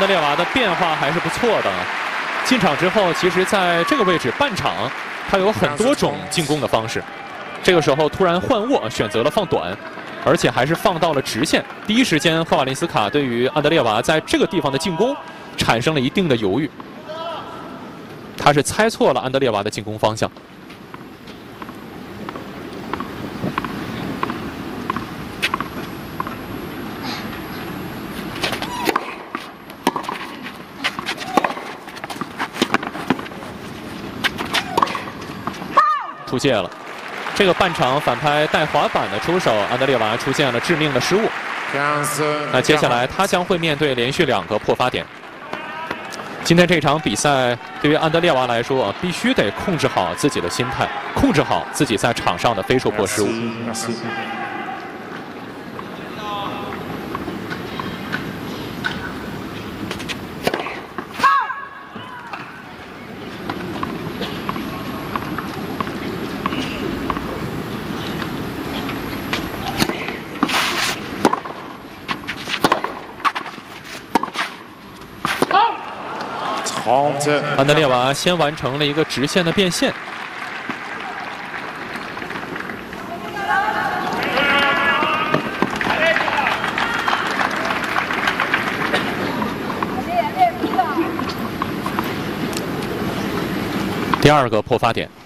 德烈娃的变化还是不错的。进场之后，其实在这个位置半场，他有很多种进攻的方式。这个时候突然换握，选择了放短，而且还是放到了直线。第一时间，赫瓦林斯卡对于安德烈娃在这个地方的进攻产生了一定的犹豫。他是猜错了安德烈娃的进攻方向。 出界了，这个半场反拍带滑板的出手，安德烈娃出现了致命的失误。那接下来他将会面对连续2个破发点。今天这场比赛对于安德烈娃来说，必须得控制好自己的心态，控制好自己在场上的非受迫失误。安德烈娃先完成了一个直线的变线。第2个破发点。